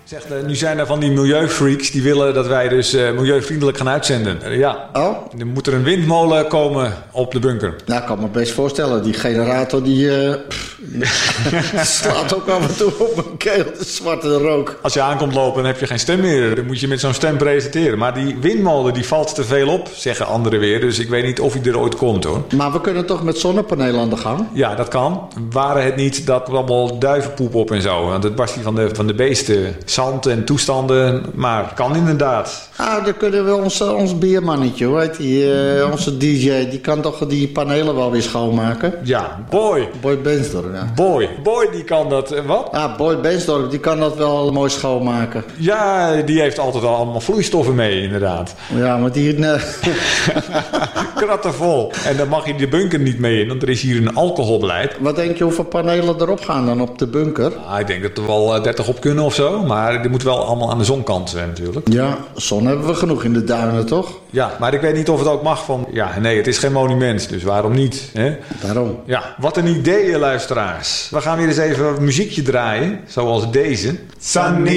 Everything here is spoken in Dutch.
Zeg, nu zijn er van die milieufreaks die willen dat wij dus milieuvriendelijk gaan uitzenden. Ja. Oh? Er moet er een windmolen komen op de bunker. Nou, ik kan me best voorstellen. Die generator die slaat ook af en toe op mijn keel. De zwarte rook. Als je aankomt lopen, dan heb je geen stem meer. Dan moet je met zo'n stem presenteren. Maar die windmolen die valt te veel op, zeggen anderen weer. Dus ik weet niet of hij er ooit komt, hoor. Maar we kunnen toch met zonnepanelen aan de gang? Ja, dat kan. Waren het niet dat er allemaal duivenpoep op en zo. Want het was die van de beesten. Zand en toestanden. Maar kan inderdaad. Ah, dan kunnen we ons biermannetje, hoe heet die? Onze DJ, die kan toch die panelen wel weer schoonmaken? Ja, Boy. Boy Bensdorp, ja. Boy die kan dat. Wat? Ah, Boy Bensdorp, die kan dat wel mooi schoonmaken. Ja, die heeft altijd al allemaal vloeistoffen mee, inderdaad. Ja, maar die... Kratten vol. En dan mag je de bunker niet mee in, want er is hier een alcoholbeleid. Wat denk je hoeveel panelen erop gaan dan op de bunker? Ah, ik denk dat er wel 30 op kunnen of zo. Maar die moet wel allemaal aan de zonkant zijn natuurlijk. Ja, zon hebben we genoeg in de duinen, toch? Ja, maar ik weet niet of het ook mag van... Ja, nee, het is geen monument, dus waarom niet? Hè? Daarom. Ja, wat een idee, luisteraars. We gaan weer eens even een muziekje draaien, zoals deze. Sunny